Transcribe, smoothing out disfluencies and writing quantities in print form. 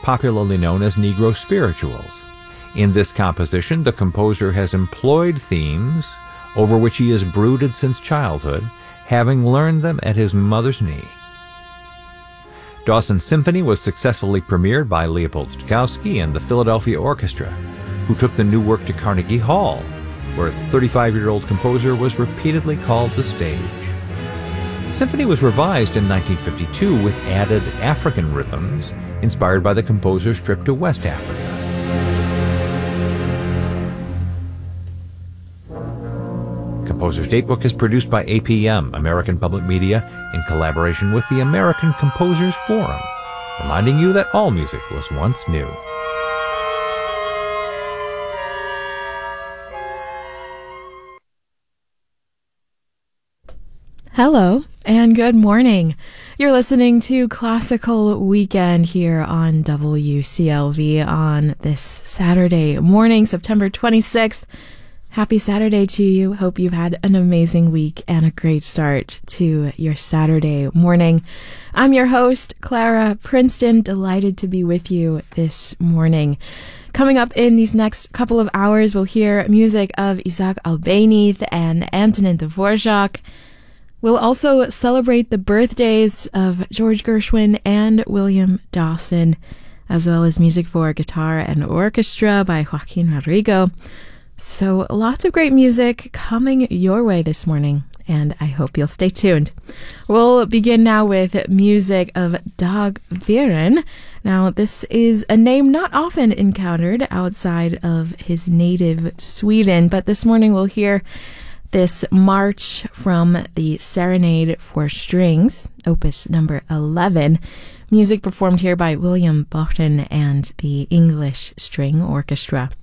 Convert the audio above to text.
popularly known as Negro spirituals. In this composition, the composer has employed themes over which he has brooded since childhood, having learned them at his mother's knee. Dawson's Symphony was successfully premiered by Leopold Stokowski and the Philadelphia Orchestra, who took the new work to Carnegie Hall, where a 35-year-old composer was repeatedly called to stage. The symphony was revised in 1952 with added African rhythms, inspired by the composer's trip to West Africa. Composer's Datebook is produced by APM, American Public Media, in collaboration with the American Composers Forum, reminding you that all music was once new. Hello and good morning. You're listening to Classical Weekend here on WCLV on this Saturday morning, September 26th. Happy Saturday to you. Hope you've had an amazing week and a great start to your Saturday morning. I'm your host, Clara Princeton. Delighted to be with you this morning. Coming up in these next couple of hours, we'll hear music of Isaac Albéniz and Antonin Dvorak. We'll also celebrate the birthdays of George Gershwin and William Dawson, as well as music for guitar and orchestra by Joaquin Rodrigo. So lots of great music coming your way this morning, and I hope you'll stay tuned. We'll begin now with music of Dag Viren. Now, this is a name not often encountered outside of his native Sweden, but this morning we'll hear this march from the Serenade for Strings, opus number 11, music performed here by William Bochten and the English String Orchestra.